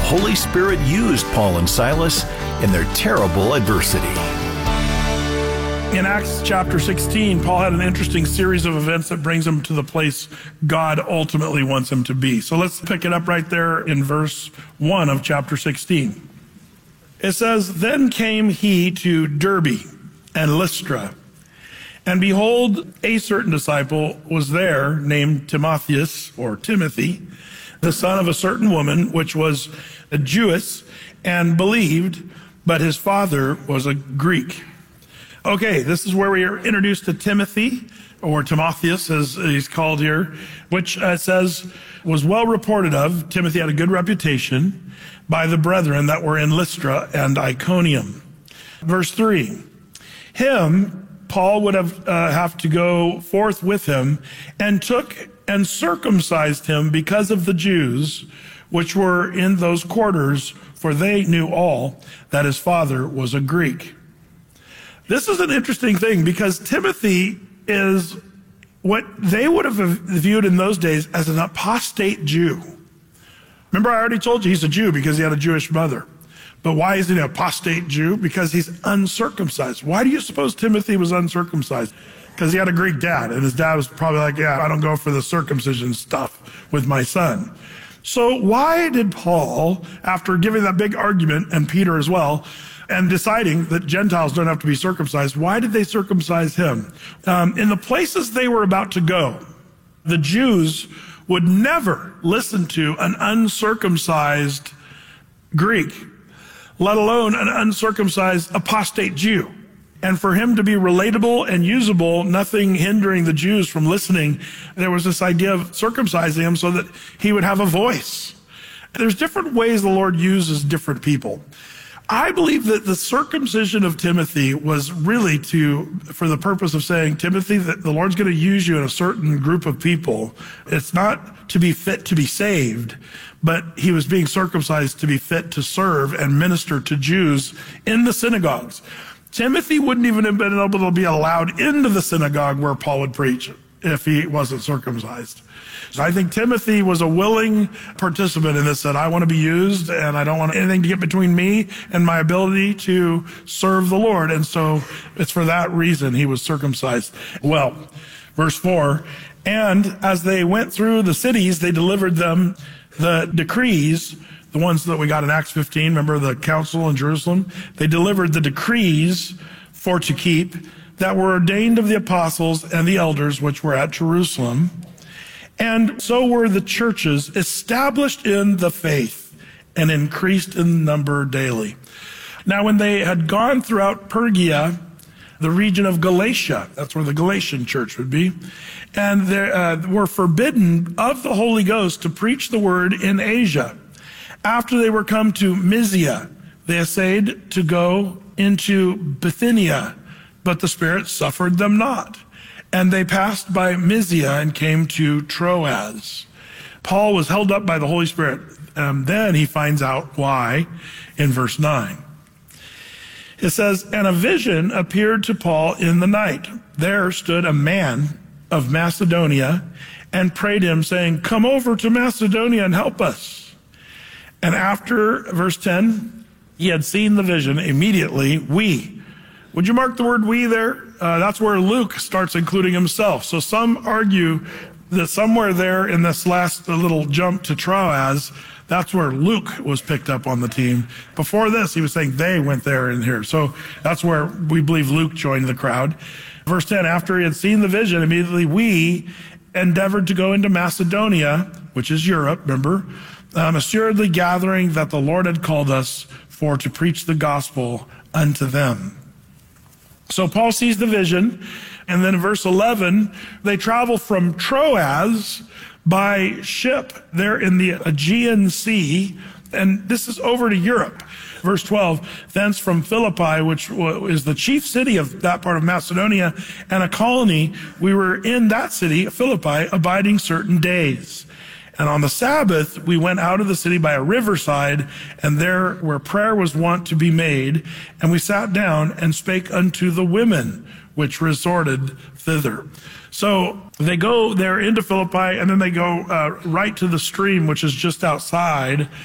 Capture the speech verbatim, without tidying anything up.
Holy Spirit used Paul and Silas in their terrible adversity. In Acts chapter sixteen, Paul had an interesting series of events that brings him to the place God ultimately wants him to be. So let's pick it up right there in verse one of chapter sixteen. It says, "Then came he to Derbe and Lystra, and behold, a certain disciple was there named Timotheus, or Timothy, the son of a certain woman, which was a Jewess, and believed, but his father was a Greek." Okay, this is where we are introduced to Timothy, or Timotheus as he's called here, which uh, says was well reported of. Timothy had a good reputation by the brethren that were in Lystra and Iconium. Verse three, him, Paul would have, uh, have to go forth with him, and took and circumcised him because of the Jews which were in those quarters, for they knew all that his father was a Greek. This is an interesting thing because Timothy is what they would have viewed in those days as an apostate Jew. Remember, I already told you he's a Jew because he had a Jewish mother. But why is he an apostate Jew? Because he's uncircumcised. Why do you suppose Timothy was uncircumcised? Because he had a Greek dad, and his dad was probably like, yeah, I don't go for the circumcision stuff with my son. So why did Paul, after giving that big argument, and Peter as well, and deciding that Gentiles don't have to be circumcised, why did they circumcise him? Um, in the places they were about to go, the Jews would never listen to an uncircumcised Greek, let alone an uncircumcised apostate Jew. And for him to be relatable and usable, nothing hindering the Jews from listening, there was this idea of circumcising him so that he would have a voice. There's different ways the Lord uses different people. I believe that the circumcision of Timothy was really to, for the purpose of saying, Timothy, that the Lord's going to use you in a certain group of people. It's not to be fit to be saved, but he was being circumcised to be fit to serve and minister to Jews in the synagogues. Timothy wouldn't even have been able to be allowed into the synagogue where Paul would preach if he wasn't circumcised. So I think Timothy was a willing participant in this, that I want to be used and I don't want anything to get between me and my ability to serve the Lord. And so it's for that reason he was circumcised. Well, verse four, and as they went through the cities, they delivered them the decrees, the ones that we got in Acts fifteen, remember the council in Jerusalem? They delivered the decrees for to keep that were ordained of the apostles and the elders which were at Jerusalem. And so were the churches established in the faith and increased in number daily. Now, when they had gone throughout Phrygia, the region of Galatia, that's where the Galatian church would be, and they uh, were forbidden of the Holy Ghost to preach the word in Asia. After they were come to Mysia, they essayed to go into Bithynia, but the Spirit suffered them not. And they passed by Mysia and came to Troas. Paul was held up by the Holy Spirit. And then he finds out why in verse nine. It says, and a vision appeared to Paul in the night. There stood a man of Macedonia and prayed him, saying, come over to Macedonia and help us. And after, verse ten, he had seen the vision, immediately we. Would you mark the word we there? Uh, that's where Luke starts including himself. So some argue that somewhere there in this last little jump to Troas, that's where Luke was picked up on the team. Before this, he was saying they went there and here. So that's where we believe Luke joined the crowd. Verse ten, after he had seen the vision, immediately we endeavored to go into Macedonia, which is Europe, remember, um, assuredly gathering that the Lord had called us for to preach the gospel unto them. So Paul sees the vision, and then in verse eleven, they travel from Troas by ship there in the Aegean Sea, and this is over to Europe. Verse twelve, thence from Philippi, which is the chief city of that part of Macedonia, and a colony, we were in that city, Philippi, abiding certain days. And on the Sabbath, we went out of the city by a riverside, and there where prayer was wont to be made, and we sat down and spake unto the women which resorted thither. So they go there into Philippi, and then they go uh, right to the stream, which is just outside.